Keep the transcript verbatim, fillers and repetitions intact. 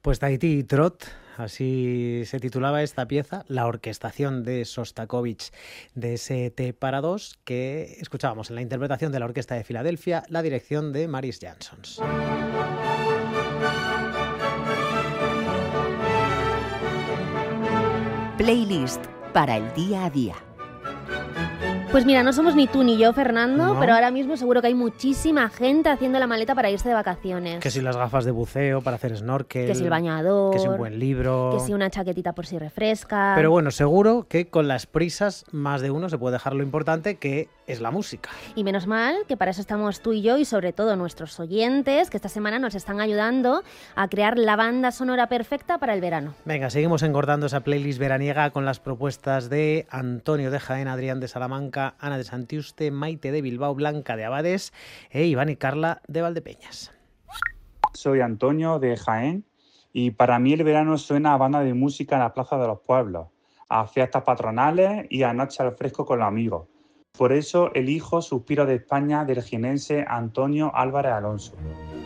Pues Tahití Trot, así se titulaba esta pieza, la orquestación de Sostakovich de ese T para dos, que escuchábamos en la interpretación de la Orquesta de Filadelfia, la dirección de Maris Jansons. Playlist para el día a día. Pues mira, no somos ni tú ni yo, Fernando, No. pero ahora mismo seguro que hay muchísima gente haciendo la maleta para irse de vacaciones. Que si las gafas de buceo para hacer snorkel, Que si el bañador, que si un buen libro, que si una chaquetita por si refresca. Pero bueno, seguro que con las prisas más de uno se puede dejar lo importante, que es la música. Y menos mal que para eso estamos tú y yo y sobre todo nuestros oyentes, que esta semana nos están ayudando a crear la banda sonora perfecta para el verano. Venga, seguimos engordando esa playlist veraniega con las propuestas de Antonio de Jaén, Adrián de Salamanca, Ana de Santiuste, Maite de Bilbao, Blanca de Abades e Iván y Carla de Valdepeñas. Soy Antonio de Jaén y para mí el verano suena a banda de música en la plaza de los pueblos, a fiestas patronales y a noche al fresco con los amigos. Por eso elijo Suspiro de España del jienense Antonio Álvarez Alonso.